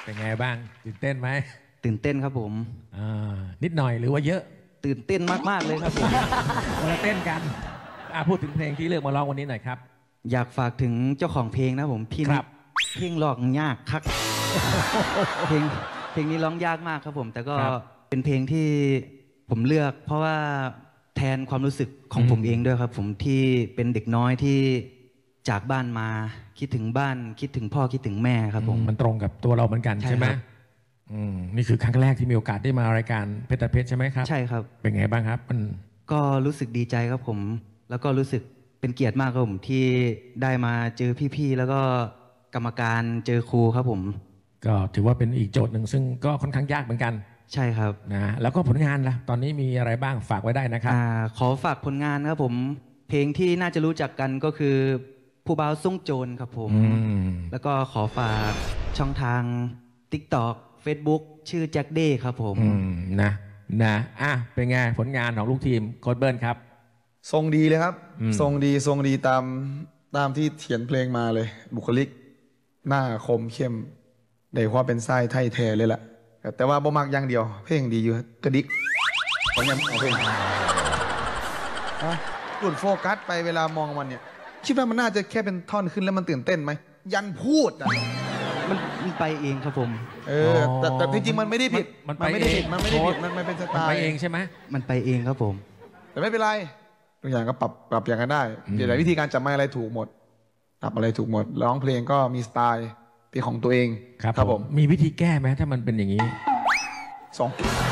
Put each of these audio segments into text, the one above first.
เป็นไงบ้างตื่นเต้นไหมตื่นเต้นครับผมนิดหน่อยหรือว่าเยอะตื่นเต้นมากๆเลยครับผมมาเต้นกันพูดถึงเพลงที่เลือกมาร้องวันนี้หน่อยครับอยากฝากถึงเจ้าของเพลงนะผมพี่ครับเพลงร้องยากคักเพลงนี้ร้องยากมากครับผมแต่ก็เป็นเพลงที่ผมเลือกเพราะว่าแทนความรู้สึกของผมเองด้วยครับผมที่เป็นเด็กน้อยที่จากบ้านมาคิดถึงบ้านคิดถึงพ่อคิดถึงแม่ครับผมมันตรงกับตัวเราเหมือนกันใช่ไหมนี่คือครั้งแรกที่มีโอกาสได้มารายการเพชรเพชรใช่ไหมครับใช่ครับเป็นไงบ้างครับมันก็รู้สึกดีใจครับผมแล้วก็รู้สึกเป็นเกียรติมากครับผมที่ได้มาเจอพี่ๆแล้วก็กรรมการเจอครูครับผมก็ถือว่าเป็นอีกโจทย์หนึ่งซึ่งก็ค่อนข้างยากเหมือนกันใช่ครับนะแล้วก็ผลงานล่ะตอนนี้มีอะไรบ้างฝากไว้ได้นะครับขอฝากผลงานครับผมเพลงที่น่าจะรู้จักกันก็คือผู้บ่าวส่งโจรครับผมแล้วก็ขอฝากช่องทาง TikTok Facebook ชื่อแจ็คเด้ครับผมนะเป็นไงผลงานของลูกทีมโค้ชเบิร์นครับทรงดีเลยครับทรงดีตามที่เขียนเพลงมาเลยบุคลิกหน้าคมเข้มได้ความเป็นไส้ไทยแท้เลยแหละแต่ว่าบ่มักอย่างเดียวเพลงดีอยู่กระดิกผมยังเอาเพลงหลุดโฟกัสไปเวลามองมันเนี่ยคิดว่ามันน่าจะแค่เป็นท่อนขึ้นแล้วมันตื่นเต้นไหมยันพูดอ่ะมันไปเองครับผมแต่จริงๆมันไม่ได้ผิดมันไม่ได้ผิดมันเป็นสไตล์ไปเองใช่ไหมมันไปเองครับผมแต่ไม่เป็นไรทุกอย่างก็ปรับอย่างกันได้แต่วิธีการจับไมค์อะไรถูกหมดปรับอะไรถูกหมดร้องเพลงก็มีสไตล์เป็นของตัวเองครับผมมีวิธีแก้ไหมถ้ามันเป็นอย่างนี้ 2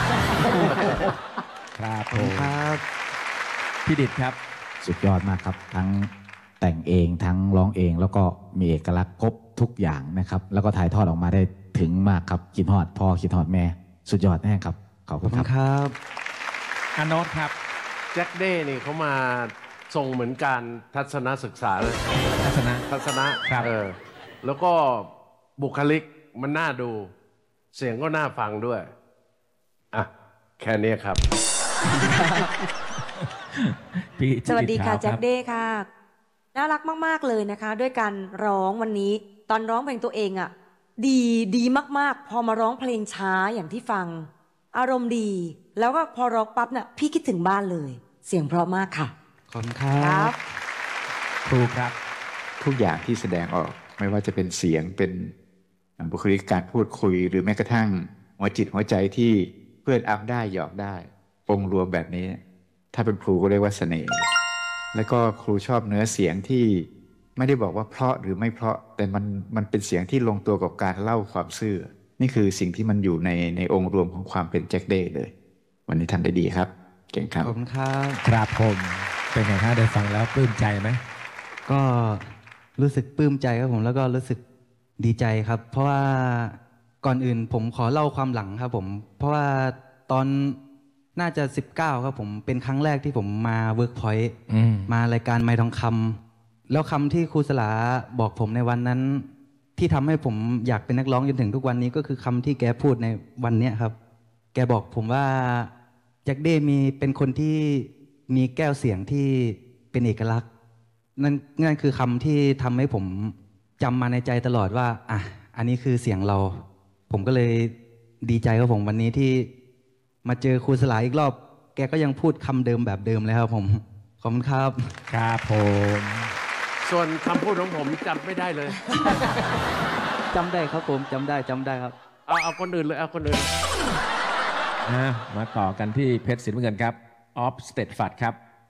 ครับผมครับพี่ดิษครับสุดยอดมากครับทั้งแต่งเองทั้งร้องเองแล้วก็มีเอกลักษณ์ครบทุกอย่างนะครับแล้วก็ถ่ายทอดออกมาได้ถึงมากครับคิดฮอดพ่อคิดฮอดแม่สุดยอดแน่ครับขอบคุณครับอาโนตครับแจ็คเด้นี่เขามาทรงเหมือนการทัศนศึกษาเลยทัศนะครับแล้วก็บุคลิกมันน่าดูเสียงก็น่าฟังด้วยแค่นี้ครับสวัสดีค่ะแจ็คเด้ค่ะน่ารักมากๆเลยนะคะด้วยการร้องวันนี้ตอนร้องเพลงตัวเองดีมากๆพอมาร้องเพลงช้าอย่างที่ฟังอารมณ์ดีแล้วก็พอร้องปั๊บน่ะพี่คิดถึงบ้านเลยเสียงเพราะมากค่ะขอบคุณครับครูครับทุกอย่างที่แสดงออกไม่ว่าจะเป็นเสียงเป็นบุคลิกการพูดคุยหรือแม้กระทั่งหัวจิตหัวใจที่เพื่อนอัพได้หยอกได้องค์รวมแบบนี้ถ้าเป็นครูก็เรียกว่าเสน่ห์แล้วก็ครูชอบเนื้อเสียงที่ไม่ได้บอกว่าเพราะหรือไม่เพราะแต่มันเป็นเสียงที่ลงตัวกับการเล่าความซื่อนี่คือสิ่งที่มันอยู่ในองค์รวมของความเป็นแจ็คเด้เลยวันนี้ทำได้ดีครับเก่งครับขอบคุณครับครับผมเป็นไงครับได้ฟังแล้วปลื้มใจไหมก็รู้สึกปลื้มใจครับผมแล้วก็รู้สึกดีใจครับ เพราะว่าก่อนอื่นผมขอเล่าความหลังครับผมเพราะว่าตอนน่าจะ19ครับผมเป็นครั้งแรกที่ผมมาเวิร์กพอยต์มารายการไม้ทองคำแล้วคำที่ครูสลาบอกผมในวันนั้นที่ทำให้ผมอยากเป็นนักร้องจนถึงทุกวันนี้ก็คือคำที่แกพูดในวันนี้ครับแกบอกผมว่าแจ็คเด้เป็นคนที่มีแก้วเสียงที่เป็นเอกลักษณ์นั่นคือคำที่ทำให้ผมจำมาในใจตลอดว่าอันนี้คือเสียงเราผมก็เลยดีใจครับผมวันนี้ที่มาเจอครูสลาอีกรอบแกก็ยังพูดคำเดิมแบบเดิมเลยครับผมขอบคุณครับครับผมส่วนคำพูดของผมจำไม่ได้เลยจำได้ครับผมจำได้ครับเอาคนอื่นเลยเอาคนอื่นมาต่อกันที่เพชรศิลป์เงินครับออฟสเตทฟัดครับ